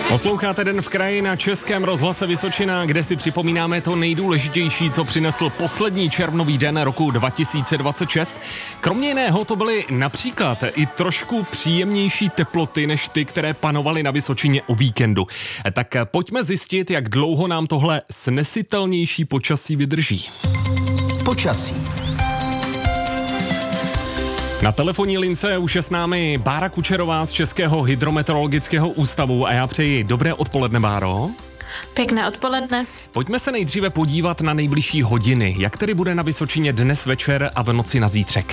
Posloucháte Den v kraji na Českém rozhlase Vysočina, kde si připomínáme to nejdůležitější, co přinesl poslední červnový den roku 2026. Kromě jiného to byly například i trošku příjemnější teploty než ty, které panovaly na Vysočině o víkendu. Tak pojďme zjistit, jak dlouho nám tohle snesitelnější počasí vydrží. Počasí. Na telefonní lince už je s námi Bára Kučerová z Českého hydrometeorologického ústavu a já přeji dobré odpoledne, Báro. Pěkné odpoledne. Pojďme se nejdříve podívat na nejbližší hodiny. Jak tedy bude na Vysočině dnes večer a v noci na zítřek?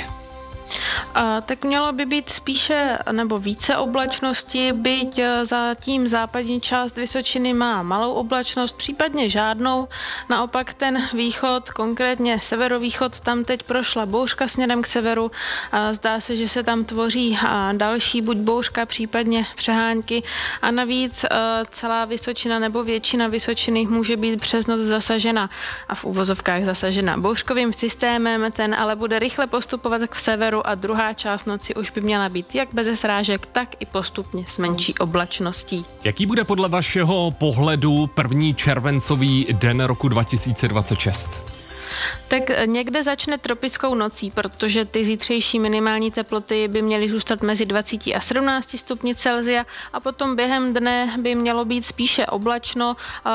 Tak mělo by být spíše nebo více oblačnosti, byť zatím západní část Vysočiny má malou oblačnost, případně žádnou. Naopak ten východ, konkrétně severovýchod, tam teď prošla bouřka směrem k severu. Zdá se, že se tam tvoří další buď bouřka, případně přehánky. A navíc celá Vysočina nebo většina Vysočiny může být přes noc zasažena a v uvozovkách zasažena bouřkovým systémem, ten ale bude rychle postupovat k severu a druhá část noci už by měla být jak beze srážek, tak i postupně s menší oblačností. Jaký bude podle vašeho pohledu první červencový den roku 2026? Tak někde začne tropickou nocí, protože ty zítřejší minimální teploty by měly zůstat mezi 20 a 17 stupni Celsia a potom během dne by mělo být spíše oblačno.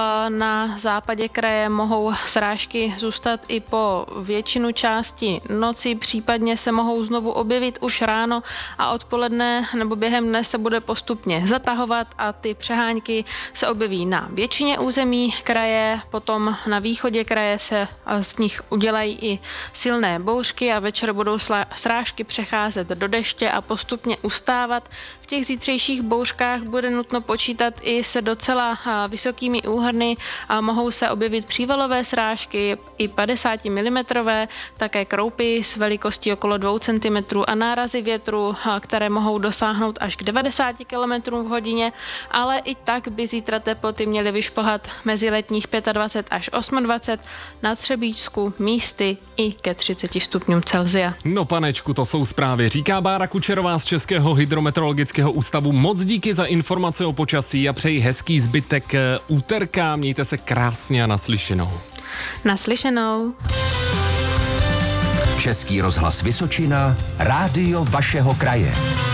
Na západě kraje mohou srážky zůstat i po většinu části noci, případně se mohou znovu objevit už ráno a odpoledne nebo během dne se bude postupně zatahovat a ty přehánky se objeví na většině území kraje, potom na východě kraje se z nich udělají i silné bouřky a večer budou srážky přecházet do deště a postupně ustávat. V těch zítřejších bouřkách bude nutno počítat i se docela vysokými úhrny a mohou se objevit přívalové srážky i 50 mm, také kroupy s velikostí okolo 2 cm a nárazy větru, které mohou dosáhnout až k 90 km v hodině, ale i tak by zítra teploty měly vyšplhat mezi letních 25 až 28, na Třebíčsku místy i ke 30 stupňům Celsia. No panečku, to jsou zprávy, říká Bára Kučerová z Českého hydrometeorologického ústavu. Moc díky za informace o počasí a přeji hezký zbytek úterka. Mějte se krásně a naslyšenou. Naslyšenou. Český rozhlas Vysočina, rádio vašeho kraje.